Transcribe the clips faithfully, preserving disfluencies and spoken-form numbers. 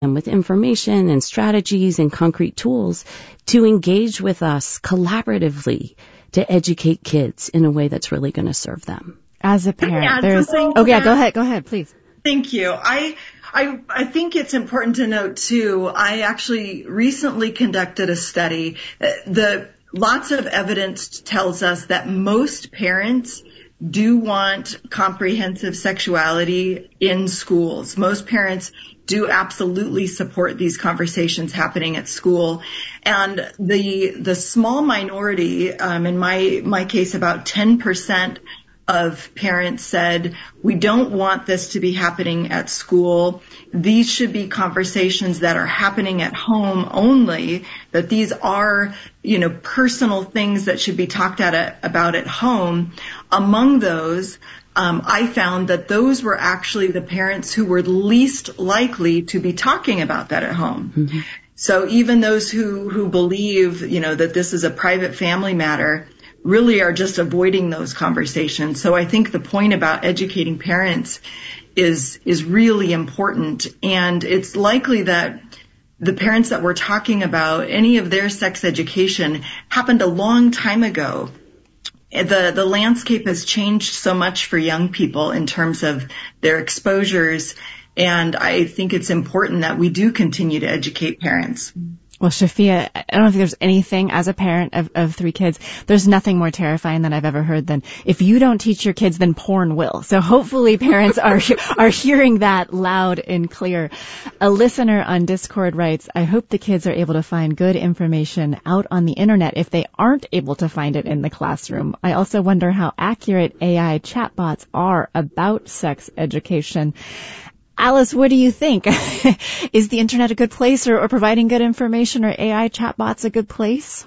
and with information and strategies and concrete tools to engage with us collaboratively to educate kids in a way that's really going to serve them. As a parent, there's... Oh, yeah, go ahead, go ahead, please. Thank you. I, I, I think it's important to note, too, I actually recently conducted a study. The lots of evidence tells us that most parents do want comprehensive sexuality in schools. Most parents do absolutely support these conversations happening at school. And the the small minority, um, in my my case, about ten percent of parents said, we don't want this to be happening at school. These should be conversations that are happening at home only, that these are, you know, personal things that should be talked at, about at home. Among those, um, I found that those were actually the parents who were least likely to be talking about that at home. Mm-hmm. So even those who, who believe, you know, that this is a private family matter really are just avoiding those conversations. So I think the point about educating parents is is really important. And it's likely that the parents that we're talking about, any of their sex education happened a long time ago. The the landscape has changed so much for young people in terms of their exposures. And I think it's important that we do continue to educate parents. Well, Shafia, I don't know if there's anything as a parent of, of three kids, there's nothing more terrifying than I've ever heard than if you don't teach your kids, then porn will. So hopefully parents are are hearing that loud and clear. A listener on Discord writes, I hope the kids are able to find good information out on the internet if they aren't able to find it in the classroom. I also wonder how accurate A I chatbots are about sex education. Alice, what do you think? Is the internet a good place, or, or providing good information, or A I chatbots a good place?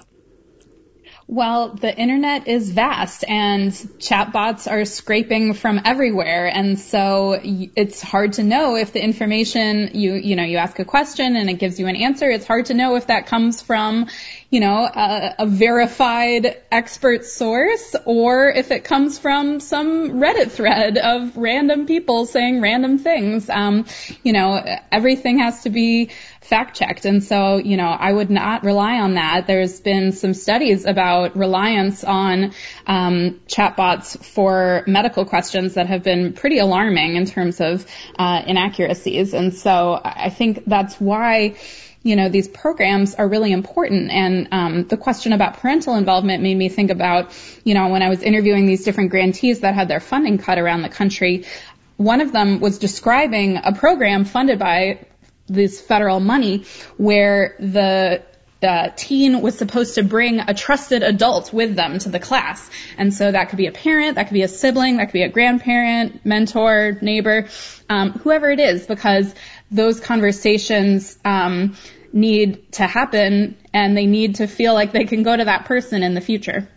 Well, the internet is vast and chatbots are scraping from everywhere. And so it's hard to know if the information you, you know, you ask a question and it gives you an answer. It's hard to know if that comes from, you know, a, a verified expert source or if it comes from some Reddit thread of random people saying random things. Um, you know, everything has to be fact-checked. And so, you know, I would not rely on that. There's been some studies about reliance on um, chatbots for medical questions that have been pretty alarming in terms of uh, inaccuracies. And so I think that's why, you know, these programs are really important. And um, the question about parental involvement made me think about, you know, when I was interviewing these different grantees that had their funding cut around the country, one of them was describing a program funded by this federal money where the uh, teen was supposed to bring a trusted adult with them to the class. And so that could be a parent, that could be a sibling, that could be a grandparent, mentor, neighbor, um, whoever it is, because those conversations um, need to happen and they need to feel like they can go to that person in the future.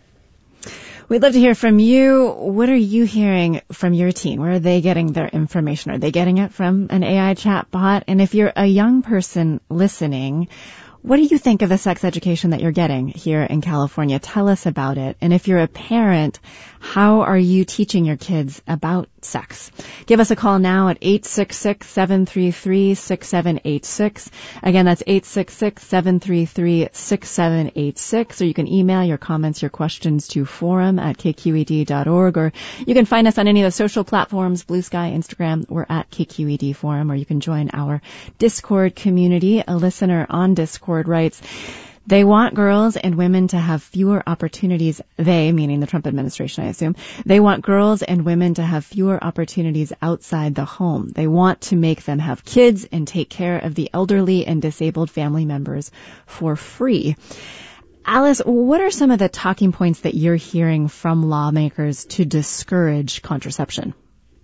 We'd love to hear from you. What are you hearing from your teen? Where are they getting their information? Are they getting it from an A I chat bot? And if you're a young person listening, what do you think of the sex education that you're getting here in California? Tell us about it. And if you're a parent, how are you teaching your kids about sex? Give us a call now at eight six six, seven three three, six seven eight six. Again, that's eight six six, seven three three, six seven eight six. Or you can email your comments, your questions to forum at k q e d dot org. Or you can find us on any of the social platforms, Blue Sky, Instagram. We're at K Q E D Forum. Or you can join our Discord community. A listener on Discord writes, they want girls and women to have fewer opportunities. They, meaning the Trump administration, I assume. They want girls and women to have fewer opportunities outside the home. They want to make them have kids and take care of the elderly and disabled family members for free. Alice, what are some of the talking points that you're hearing from lawmakers to discourage contraception?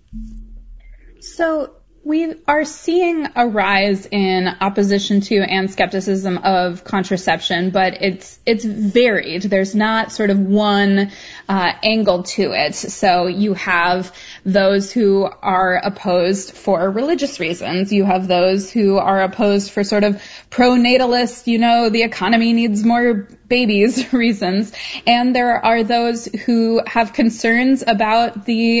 So we are seeing a rise in opposition to and skepticism of contraception, but it's it's varied. There's not sort of one uh, angle to it. So you have those who are opposed for religious reasons. You have those who are opposed for sort of pro-natalist, you know, the economy needs more babies reasons. And there are those who have concerns about the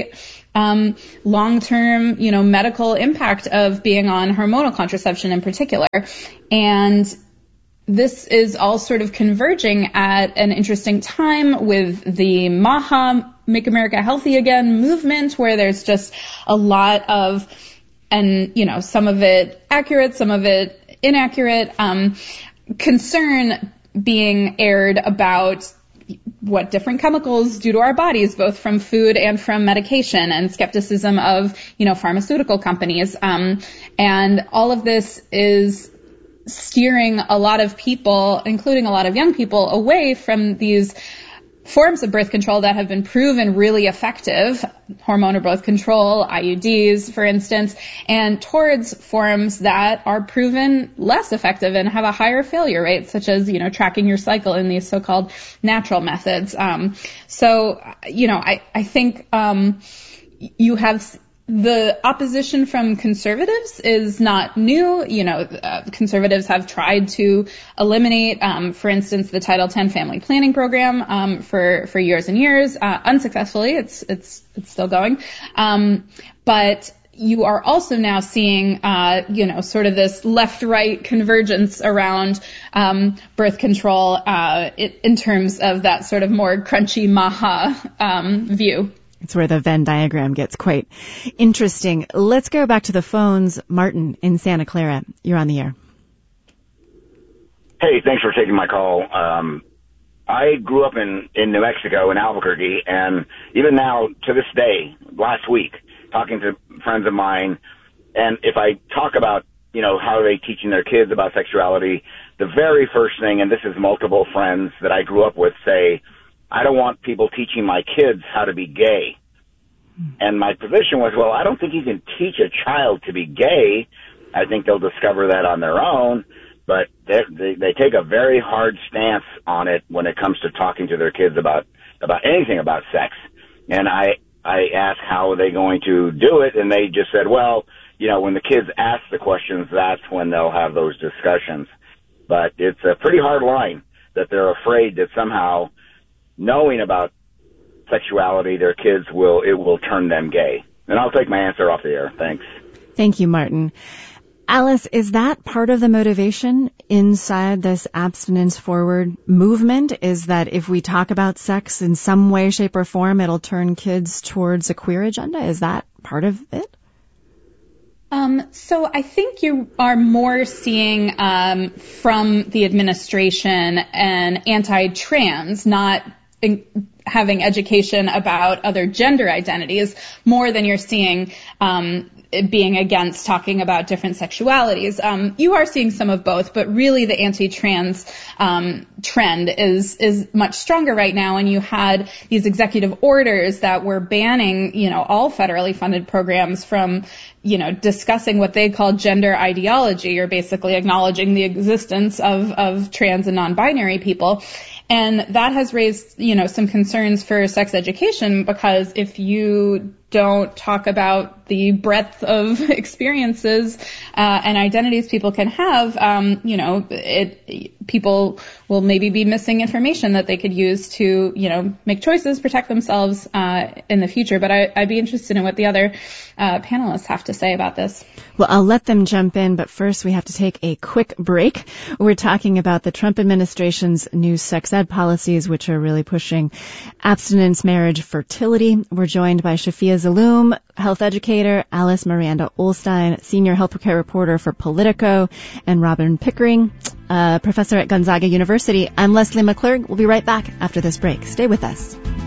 um, long-term, you know, medical impact of being on hormonal contraception in particular. And this is all sort of converging at an interesting time with the MAHA, Make America Healthy Again movement, where there's just a lot of, and, you know, some of it accurate, some of it inaccurate, um, concern being aired about what different chemicals do to our bodies, both from food and from medication, and skepticism of, you know, pharmaceutical companies. Um, and all of this is steering a lot of people, including a lot of young people, away from these forms of birth control that have been proven really effective, hormonal birth control, I U Ds, for instance, and towards forms that are proven less effective and have a higher failure rate, such as, you know, tracking your cycle in these so-called natural methods. Um, so, you know, I, I think um, you have the opposition from conservatives is not new. You know, uh, conservatives have tried to eliminate, um, for instance, the Title ten family planning program um, for for years and years, uh, unsuccessfully. It's it's it's still going, um, but you are also now seeing, uh, you know, sort of this left-right convergence around um, birth control uh, it, in terms of that sort of more crunchy MAHA um, view. It's where the Venn diagram gets quite interesting. Let's go back to the phones. Martin in Santa Clara, you're on the air. Hey, thanks for taking my call. Um, I grew up in, in New Mexico, in Albuquerque, and even now, to this day, last week, talking to friends of mine, and if I talk about, you know, how are they teaching their kids about sexuality, the very first thing, and this is multiple friends that I grew up with, say, I don't want people teaching my kids how to be gay. And my position was, well, I don't think you can teach a child to be gay. I think they'll discover that on their own. But they, they, they take a very hard stance on it when it comes to talking to their kids about, about anything about sex. And I, I asked how are they going to do it, and they just said, well, you know, when the kids ask the questions, that's when they'll have those discussions. But it's a pretty hard line that they're afraid that somehow knowing about sexuality, their kids will, it will turn them gay. And I'll take my answer off the air. Thanks. Thank you, Martin. Alice, is that part of the motivation inside this abstinence forward movement? Is that if we talk about sex in some way, shape, or form, it'll turn kids towards a queer agenda? Is that part of it? Um, so I think you are more seeing um, from the administration an anti-trans, not in having education about other gender identities, more than you're seeing um, being against talking about different sexualities. Um, you are seeing some of both, but really the anti-trans um, trend is is much stronger right now. And you had these executive orders that were banning, you know, all federally funded programs from, you know, discussing what they call gender ideology, or basically acknowledging the existence of of trans and non-binary people. And that has raised, you know, some concerns for sex education, because if you don't talk about the breadth of experiences uh, and identities people can have, um, you know, it people will maybe be missing information that they could use to, you know, make choices, protect themselves uh, in the future. But I, I'd be interested in what the other uh, panelists have to say about this. Well, I'll let them jump in, but first we have to take a quick break. We're talking about the Trump administration's new sex ed policies, which are really pushing abstinence, marriage, fertility. We're joined by Shafia Zaloom, health educator, Alice Miranda Ollstein, senior health care reporter for Politico, and Robin Pickering, uh, professor at Gonzaga University. I'm Leslie McClurg. We'll be right back after this break. Stay with us.